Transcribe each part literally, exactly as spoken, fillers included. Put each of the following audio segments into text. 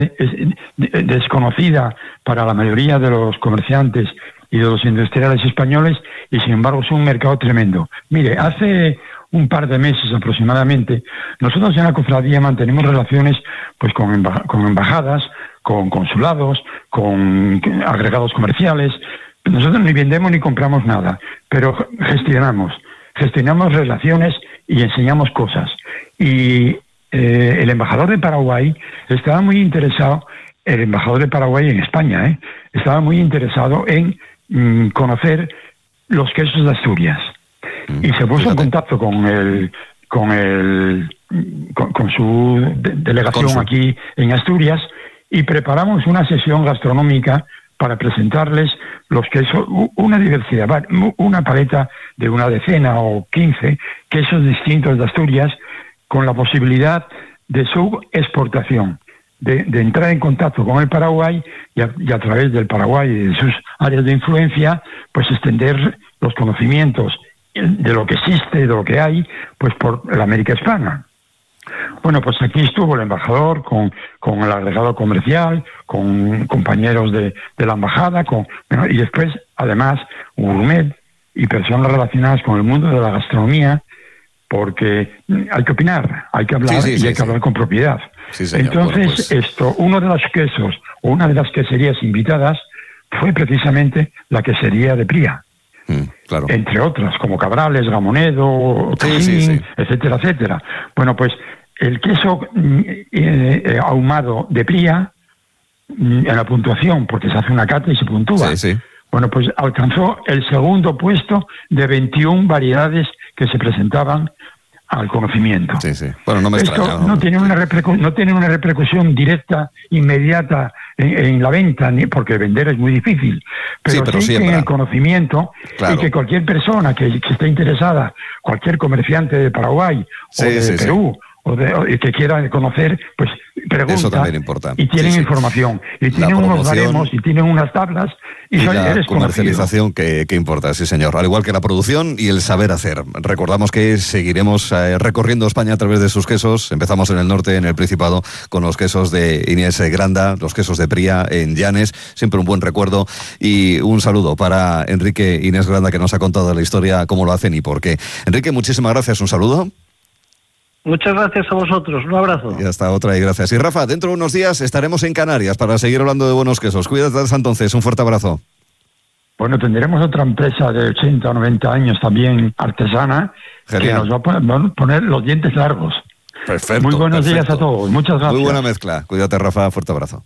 es desconocida para la mayoría de los comerciantes y de los industriales españoles, y sin embargo es un mercado tremendo. Mire, hace un par de meses aproximadamente, nosotros en la cofradía mantenemos relaciones pues con, emba- con embajadas, con consulados, con agregados comerciales. Nosotros ni vendemos ni compramos nada, pero gestionamos, gestionamos relaciones y enseñamos cosas. Y eh, el embajador de Paraguay estaba muy interesado, el embajador de Paraguay en España, ¿eh? estaba muy interesado en mm, conocer los quesos de Asturias. Y se puso en contacto con el con el con, con su de- delegación Cónsul. aquí en Asturias, y preparamos una sesión gastronómica para presentarles los quesos, u- una diversidad, va- u- una paleta de una decena o quince quesos distintos de Asturias, con la posibilidad de su exportación, de, de entrar en contacto con el Paraguay y a, y a través del Paraguay y de sus áreas de influencia, pues extender los conocimientos de lo que existe, de lo que hay, pues por la América Hispana. Bueno, pues aquí estuvo el embajador con, con el agregado comercial, con compañeros de, de la embajada, con, bueno, y después, además, un gourmet y personas relacionadas con el mundo de la gastronomía, porque hay que opinar, hay que hablar Sí, sí, y sí, hay que sí. hablar con propiedad. Sí, señor. Entonces, Bueno, pues- esto, uno de los quesos, o una de las queserías invitadas, fue precisamente la quesería de Pría. Mm, claro. Entre otras, como Cabrales, Gamonedo, Sí, Tajín, sí, sí. etcétera, etcétera. Bueno, pues el queso mm, eh, eh, ahumado de Pría, mm, en la puntuación, porque se hace una cata y se puntúa. Sí, sí. Bueno, pues alcanzó el segundo puesto de veintiuna variedades que se presentaban al conocimiento. Sí, sí. Bueno, no me Esto extraña. no tiene una repercu- no tiene una repercusión directa, inmediata en, en la venta, ni porque vender es muy difícil, pero Sí, pero sí que en siembra. el conocimiento, Claro. y que cualquier persona que, que esté interesada, cualquier comerciante de Paraguay Sí, o de sí, sí. Perú, o de, o que quiera conocer, pues pregunta. Eso también importa. Y tienen Sí, sí. información, y La tienen unos promoción baremos, y tienen unas tablas, y, Y soy- la eres comercialización que, que importa, sí señor. Al igual que la producción y el saber hacer. Recordamos que seguiremos eh, recorriendo España a través de sus quesos. Empezamos en el norte, en el Principado, con los quesos de Inés Granda, los quesos de Pría en Llanes. Siempre un buen recuerdo. Y un saludo para Enrique Inés Granda, que nos ha contado la historia, cómo lo hacen y por qué. Enrique, muchísimas gracias. Un saludo. Muchas gracias a vosotros, un abrazo. Y hasta otra, y gracias. Y Rafa, dentro de unos días estaremos en Canarias para seguir hablando de buenos quesos. Cuídate hasta entonces. Un fuerte abrazo. Bueno, tendremos otra empresa de ochenta o noventa años también artesana, Genial. que nos va a poner, poner los dientes largos. Perfecto. Muy buenos días perfecto. a todos. Muchas gracias. Muy buena mezcla. Cuídate, Rafa. Fuerte abrazo.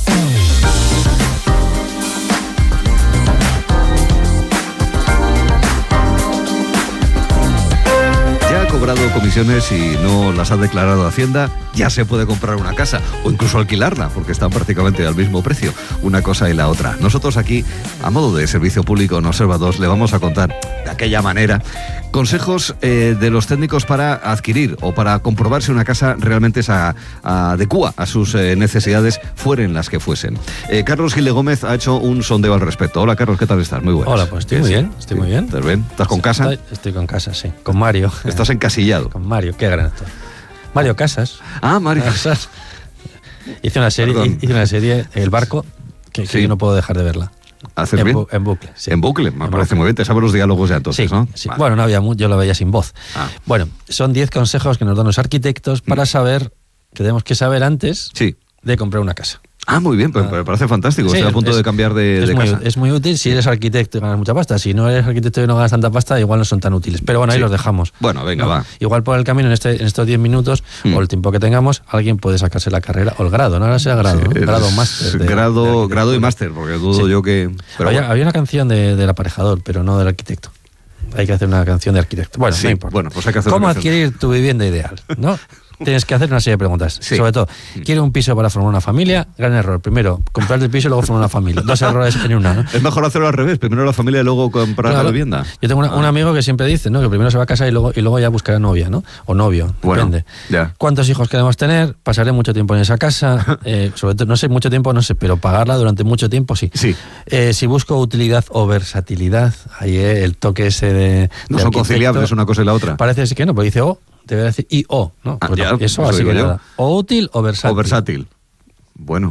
Ya ha cobrado comisiones y no las ha declarado Hacienda, ya se puede comprar una casa o incluso alquilarla, porque están prácticamente al mismo precio, una cosa y la otra. Nosotros aquí, a modo de servicio público en Observa dos, le vamos a contar de aquella manera consejos eh, de los técnicos para adquirir o para comprobar si una casa realmente se a- adecúa a sus eh, necesidades, fueren las que fuesen. Eh, Carlos Gil de Gómez ha hecho un sondeo al respecto. Hola, Carlos, ¿qué tal estás? Muy buenas. Hola, pues estoy muy Sí, bien, estoy sí. muy bien. ¿Estás bien? ¿Estás con casa? Estoy, estoy con casa, sí. Con Mario. Estás encasillado. Con Mario, qué gran actor. Mario Casas. Ah, Mario. Casas. Hice una serie, Perdón. hice una serie, El Barco, que, que Sí. yo no puedo dejar de verla. ¿Haces En, bien? bu- en bucle. Sí. En bucle, me En parece bucle. muy bien. Te sabes los diálogos ya entonces, Sí, ¿no? sí. Vale. Bueno, no había mucho, yo lo veía sin voz. Ah. Bueno, son diez consejos que nos dan los arquitectos para saber que tenemos que saber antes Sí. de comprar una casa. Ah, muy bien, pues, Ah. me parece fantástico. Sí, Estoy a punto es- de cambiar de, es, de muy, casa. es muy útil si eres arquitecto y ganas mucha pasta. Si no eres arquitecto y no ganas tanta pasta, igual no son tan útiles. Pero bueno, ahí Sí. los dejamos. Bueno, venga, ¿no? va. Igual por el camino, en, este, en estos diez minutos, Mm. o el tiempo que tengamos, alguien puede sacarse la carrera o el grado. No ahora sea grado, Sí, ¿no? es- grado máster. de- de grado, arquitectura. grado y máster, porque dudo Sí. yo que... Pero había, bueno. había una canción de, del aparejador, pero no del arquitecto. Hay que hacer una canción de arquitecto. Bueno, Sí, no importa. bueno, pues hay que hacer ¿Cómo una canción. adquirir tu vivienda ideal? ¿No? Tienes que hacer una serie de preguntas. Sí. Sobre todo, ¿quiere un piso para formar una familia? Gran error. Primero, comprarte el piso y luego formar una familia. Dos errores en una, ¿no? Es mejor hacerlo al revés. Primero la familia y luego comprar Claro. la vivienda. Yo tengo una- Ah. un amigo que siempre dice, ¿no? Que primero se va a casar y luego, y luego ya buscará novia, ¿no? O novio, Bueno, depende. ya. ¿Cuántos hijos queremos tener? Pasaré mucho tiempo en esa casa. Eh, sobre todo, no sé, mucho tiempo no sé, pero pagarla durante mucho tiempo sí. Sí. Eh, si busco utilidad o versatilidad, ahí eh, el toque ese de. No de son arquitecto, conciliables una cosa y la otra. Parece que no, pero dice O, debería decir I O, ¿no? Ah, Pues ya, no, pues eso eso así digo que yo. nada. O útil o versátil. O versátil. Bueno.